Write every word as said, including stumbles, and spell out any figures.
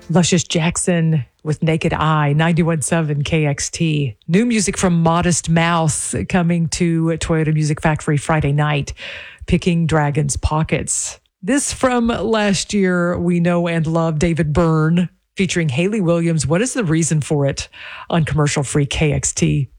Luscious Jackson with Naked Eye, ninety-one point seven K X T. New music from Modest Mouse coming to Toyota Music Factory Friday night, Picking Dragon's Pockets. This from last year, we know and love David Byrne featuring Hayley Williams. What is the reason for it on commercial-free K X T?